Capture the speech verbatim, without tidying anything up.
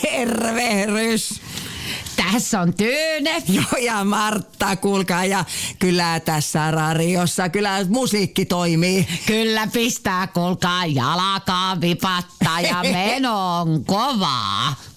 Tervehdys. Tässä on Tyyne. Joo, ja Martta, kuulkaa, ja kyllä tässä radiossa, kyllä musiikki toimii. Kyllä pistää, kuulkaa, jalkaa vipattaa ja meno on kovaa.